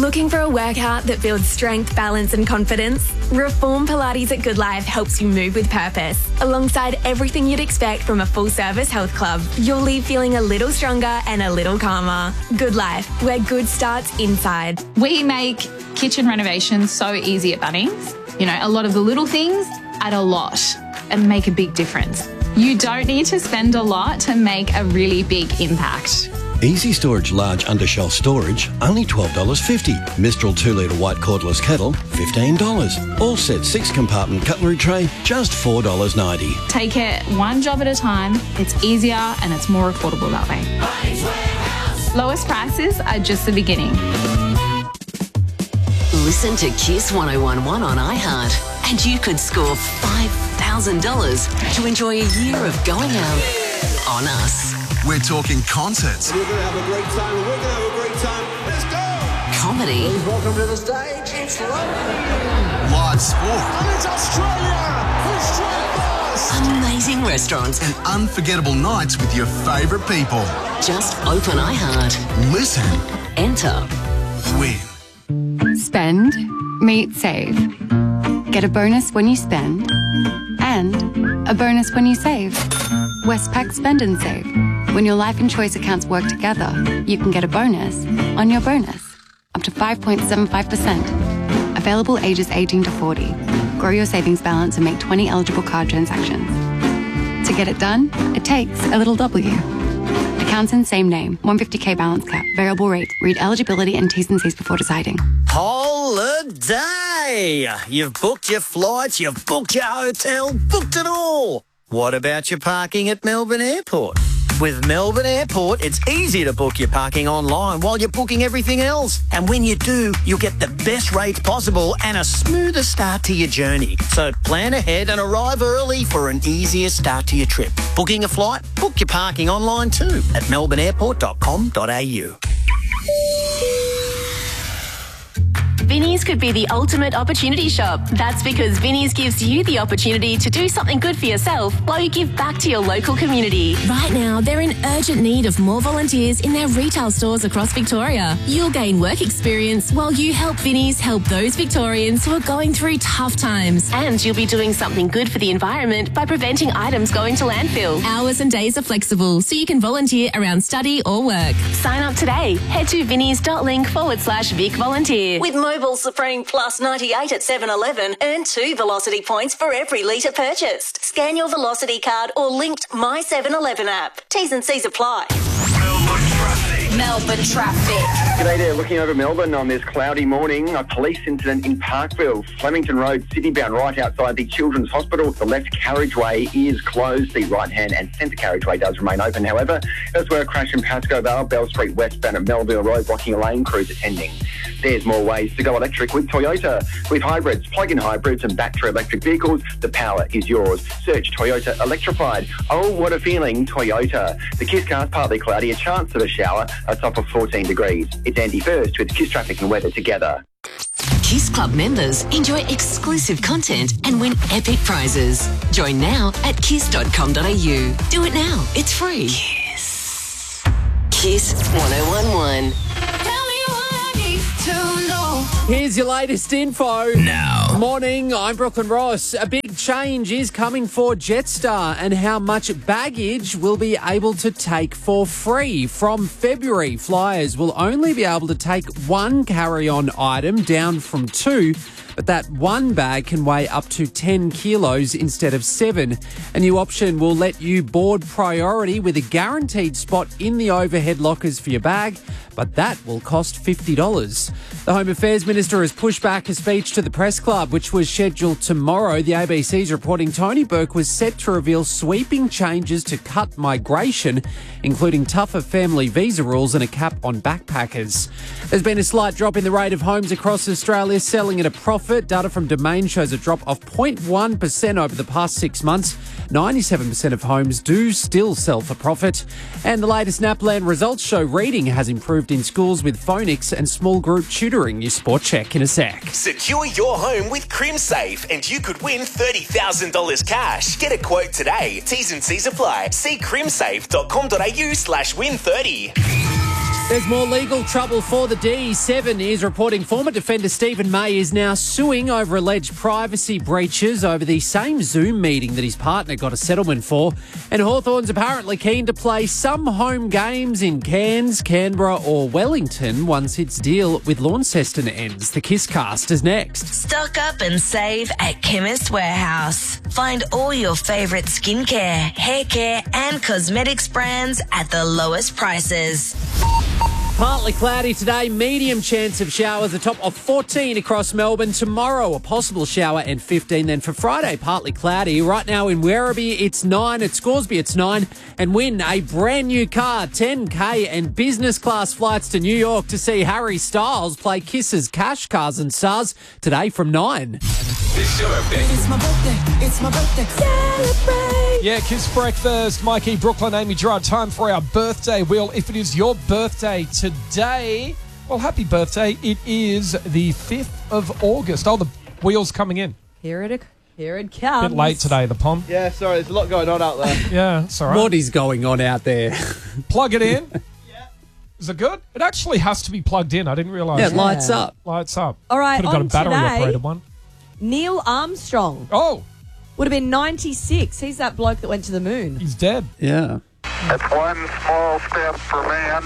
Looking for a workout that builds strength, balance and confidence? Reform Pilates at Good Life helps you move with purpose. Alongside everything you'd expect from a full-service health club, you'll leave feeling a little stronger and a little calmer. Good Life, where good starts inside. We make kitchen renovations so easy at Bunnings. You know, a lot of the little things add a lot and make a big difference. You don't need to spend a lot to make a really big impact. Easy Storage Large Undershelf Storage, only $12.50. Mistral 2-litre white cordless kettle, $15. All set 6-compartment cutlery tray, just $4.90. Take it one job at a time. It's easier and it's more affordable that way. Lowest prices are just the beginning. Listen to Kiss 1011 on iHeart and you could score $5,000 to enjoy a year of going out on us. We're talking concerts. We're going to have a great time. We're going to have a great time. Let's go. Comedy. Welcome to the stage. It's lovely. Live sport. And it's Australia. Amazing restaurants. And unforgettable nights with your favourite people. Just open iHeart. Listen. Enter. Win. Spend, meet, save. Get a bonus when you spend and a bonus when you save. Westpac Spend and Save. When your life and choice accounts work together, you can get a bonus on your bonus, up to 5.75%. Available ages 18 to 40. Grow your savings balance and make 20 eligible card transactions. To get it done, it takes a little W. Accounts in same name, 150k balance cap, variable rate. Read eligibility and T's and C's before deciding. Holiday! You've booked your flights, you've booked your hotel, booked it all. What about your parking at Melbourne Airport? With Melbourne Airport, it's easy to book your parking online while you're booking everything else. And when you do, you'll get the best rates possible and a smoother start to your journey. So plan ahead and arrive early for an easier start to your trip. Booking a flight? Book your parking online too at melbourneairport.com.au. Vinnie's could be the ultimate opportunity shop. That's because Vinnie's gives you the opportunity to do something good for yourself while you give back to your local community. Right now, they're in urgent need of more volunteers in their retail stores across Victoria. You'll gain work experience while you help Vinnie's help those Victorians who are going through tough times. And you'll be doing something good for the environment by preventing items going to landfill. Hours and days are flexible, so you can volunteer around study or work. Sign up today. Head to vinnies.link/Vic Volunteer. With Mobile Supreme Plus 98 at 7-Eleven, earn 2 Velocity points for every litre purchased. Scan your Velocity card or linked My 7-Eleven app. T's and C's apply. Melbourne traffic. G'day there, looking over Melbourne on this cloudy morning. A police incident in Parkville, Flemington Road, Sydney-bound, right outside the Children's Hospital. The left carriageway is closed. The right-hand and centre carriageway does remain open, however. Elsewhere, a crash in Pascoe Vale, Bell Street westbound at Melville Road, blocking a lane, crews attending. There's more ways to go electric with Toyota. With hybrids, plug-in hybrids and battery electric vehicles, the power is yours. Search Toyota Electrified. Oh, what a feeling, Toyota. The Kiss car's partly cloudy, a chance of a shower, a top of 14 degrees. It's Andy First with Kiss Traffic and Weather together. Kiss Club members enjoy exclusive content and win epic prizes. Join now at kiss.com.au. Do it now. It's free. Kiss. Kiss 1011. Here's your latest info. Now. Morning, I'm Brooklyn Ross. A big change is coming for Jetstar and how much baggage we'll be able to take for free. From February, flyers will only be able to take 1 carry-on item down from 2, but that one bag can weigh up to 10 kilos instead of 7. A new option will let you board priority with a guaranteed spot in the overhead lockers for your bag, but that will cost $50. The Home Affairs Minister has pushed back a speech to the Press Club, which was scheduled tomorrow. The ABC's reporting Tony Burke was set to reveal sweeping changes to cut migration, including tougher family visa rules and a cap on backpackers. There's been a slight drop in the rate of homes across Australia selling at a profit. Data from Domain shows a drop of 0.1% over the past 6 months. 97% of homes do still sell for profit. And the latest NAPLAN results show reading has improved in schools with phonics and small group tutoring. Your sport check in a sec. Secure your home with CrimSafe and you could win $30,000 cash. Get a quote today. T's and C's apply. See crimsafe.com.au/win30. There's more legal trouble for the D7 is reporting former defender Stephen May is now suing over alleged privacy breaches over the same Zoom meeting that his partner got a settlement for. And Hawthorn's apparently keen to play some home games in Cairns, Canberra or Wellington once its deal with Launceston ends. The Kisscast is next. Stock up and save at Chemist Warehouse. Find all your favourite skincare, hair care and cosmetics brands at the lowest prices. Partly cloudy today, medium chance of showers, a top of 14 across Melbourne. Tomorrow, a possible shower and 15. Then for Friday, partly cloudy. Right now in Werribee, it's 9. At Scoresby, it's 9. And win a brand new car, 10K and business class flights to New York to see Harry Styles play Kiss's Cash Cars and Stars today from 9. It's your birthday. It's my birthday. It's my birthday. Celebrate. Yeah, Kiss Breakfast. Mikey, Brooklyn, Amy Gerard. Time for our birthday wheel. If it is your birthday today, well, happy birthday. It is the 5th of August. Oh, the wheel's coming in. Here it A comes. bit late today, the Pom. Yeah, sorry, there's a lot going on out there. Yeah, it's all right. What is going on out there? Plug it in. Is it good? It actually has to be plugged in. I didn't realise. Yeah, it lights up. Lights up. All right, Could have got a on battery-operated today, one. Neil Armstrong. Oh. Would have been 96. He's that bloke that went to the moon. He's dead. Yeah. It's one small step for man.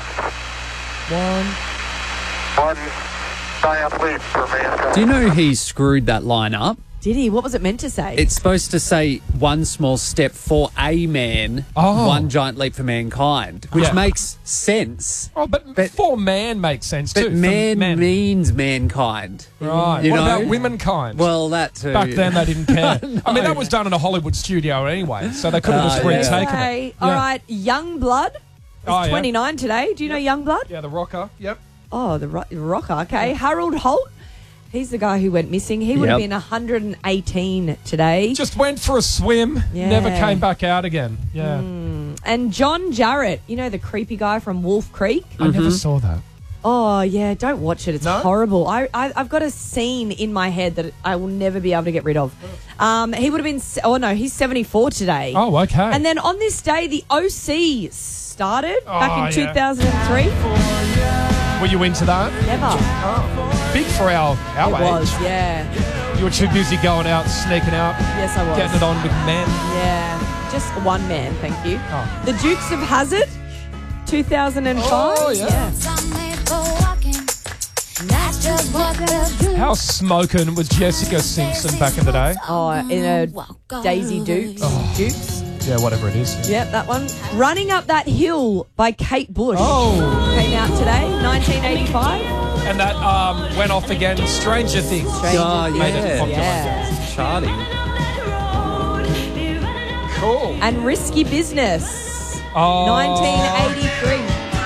One giant leap for mankind. Do you know he screwed that line up? Did he? What was it meant to say? It's supposed to say one small step for a man, one giant leap for mankind, which makes sense. Oh, but for man makes sense too. But man means mankind. Right. You What know? about womenkind? Well, that too. Back then they didn't care. No. I mean, that was done in a Hollywood studio anyway, so they could have just retaken Okay. it. All right, Youngblood. Oh, He's yeah. 29 today. Do you know Youngblood? Yeah, the rocker. Yep. Oh, the rocker. Okay. Harold Holt. He's the guy who went missing. He would have been 118 today. Just went for a swim, Yeah. never came back out again. Yeah. And John Jarrett, you know the creepy guy from Wolf Creek? I never saw that. Oh, yeah, don't watch it. It's horrible. I've got a scene in my head that I will never be able to get rid of. He would have been, he's 74 today. Oh, okay. And then on this day, the OC started back in 2003. Were you into that? Never. Oh, big for our It age. was, yeah. You were too busy going out, sneaking out. Yes, I was. Getting it on with men. Yeah, just one man, thank you. Oh. The Dukes of Hazzard, 2005. Oh, yeah. How smoking was Jessica Simpson back in the day? Oh, in a Daisy Dukes. Dukes. Yeah, whatever it is. Yep, that one. Running Up That Hill by Kate Bush. Oh. Came out today, 1985. And that went off again. Stranger Things. Made it popular. Charting. Cool. And Risky Business, Oh. 1983.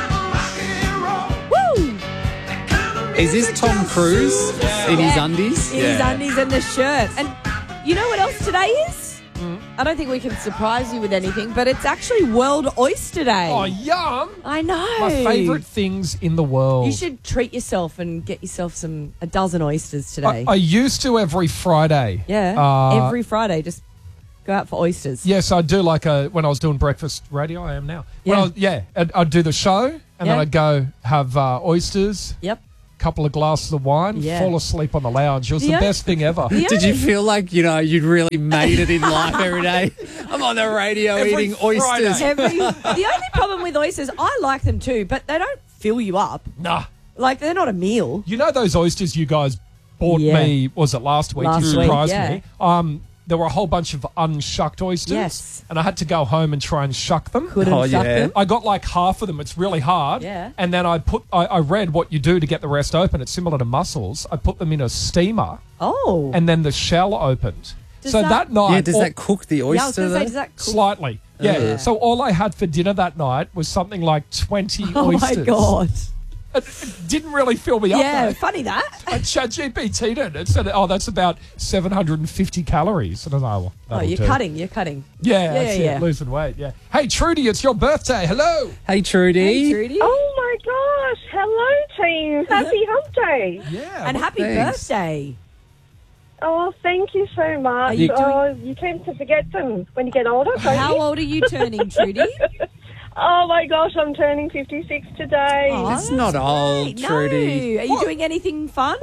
Woo! Is this Tom Cruise in his undies? In his undies and the shirt. And you know what else today is? I don't think we can surprise you with anything, but it's actually World Oyster Day. Oh, yum. I know. My favourite things in the world. You should treat yourself and get yourself a dozen oysters today. I used to every Friday. Yeah, every Friday, just go out for oysters. Yes, I do when I was doing breakfast radio, I am now. I'd do the show and then I'd go have oysters. Yep. Couple of glasses of wine, fall asleep on the lounge. It was the best thing ever. Did you feel like, you'd really made it in life every day? I'm on the radio eating oysters. The only problem with oysters, I like them too, but they don't fill you up. Nah. Like, they're not a meal. You know those oysters you guys bought me, was it last week? You surprised me. There were a whole bunch of unshucked oysters. Yes. And I had to go home and try and shuck them. Couldn't shuck them. I got like half of them. It's really hard. Yeah. And then I read what you do to get the rest open. It's similar to mussels. I put them in a steamer. Oh. And then the shell opened. Does so that night... Yeah, does that cook the oyster? Yeah, I was going to say, does that cook? Slightly. Yeah. So all I had for dinner that night was something like 20 oysters. Oh, my God. It didn't really fill me up. Yeah, though. funny that. I ChatGPT'd it. It said, that's about 750 calories. And I was like, well, that'll You're do. cutting. Yeah, that's it. Losing weight, yeah. Hey, Trudy, it's your birthday. Hello. Hey, Trudy. Hey, Trudy. Oh, my gosh. Hello, team. Happy Hump Day. Yeah. And happy birthday. Oh, thank you so much. You you tend to forget them when you get older, don't How you? old are you turning, Trudy? Oh my gosh, I'm turning 56 today. Oh, It's not old, No. Trudy. Are you doing anything fun?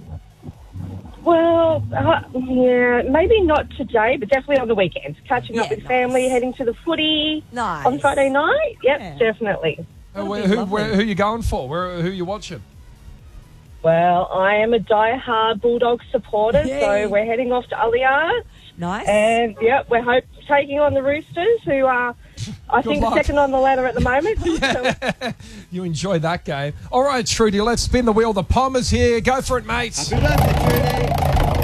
Well, yeah, maybe not today, but definitely on the weekends. Catching up with family, heading to the footy on Friday night. Yep, definitely. Who are you going for? Who are you watching? Well, I am a die-hard Bulldog supporter, so we're heading off to Allianz. Nice. And, yep, we're taking on the Roosters, who are, I think, luck. second on the ladder at the moment. You enjoy that game. All right, Trudy, let's spin the wheel. The Palmer's here. Go for it, mates. Happy birthday, Trudy.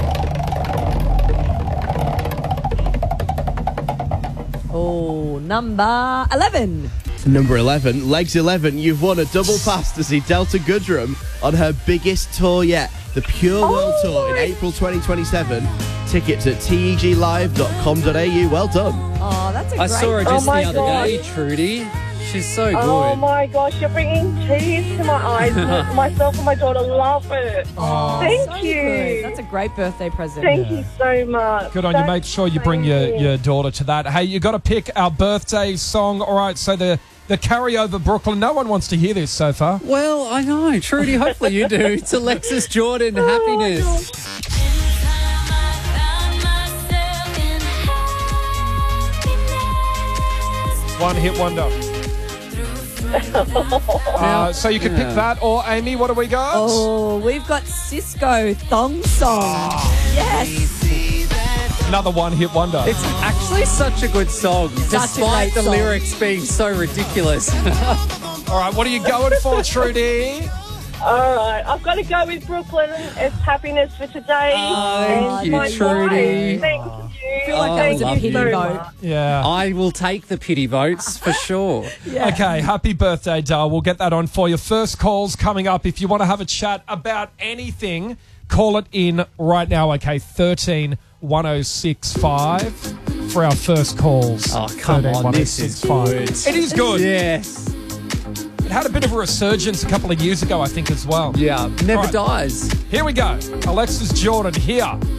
Oh, number 11. Number 11, Legs 11, you've won a double pass to see Delta Goodrem on her biggest tour yet, the Pure World Tour in April 2027. Tickets at teglive.com.au. Well done. Oh, that's a I great... saw her just the my other God. day, Trudy. She's so good. Oh my gosh, you're bringing tears to my eyes. Myself and my daughter love it. Oh. Thank So you. good. That's a great birthday present. Thank you so much. Good on you. Make sure you bring your daughter to that. Hey, you got to pick our birthday song. All right, so the carryover Brooklyn. No one wants to hear this so far. Well, I know. Trudy, hopefully you do. It's Alexis Jordan, Happiness. One hit wonder. So you can pick that, or Amy, what do we got? Oh, we've got Cisco Thong Song. Yes. Another one hit wonder. It's actually such a good song, Such a despite great the song. lyrics being so ridiculous. All right, what are you going for, Trudy? All right, I've got to go with Brooklyn. It's happiness for today. Thank And you, my Trudy. wife. Thank you. I feel like that was a love pity you. vote. Yeah. I will take the pity votes for sure. Okay, happy birthday, Dar. We'll get that on for you. First call's coming up. If you want to have a chat about anything, call it in right now. Okay, 13 1065 for our first calls. Oh, come 13 on, this is 1065. good. It is good. Yes. It had a bit of a resurgence a couple of years ago, I think, as well. Yeah, never Right. dies. Here we go. Alexis Jordan here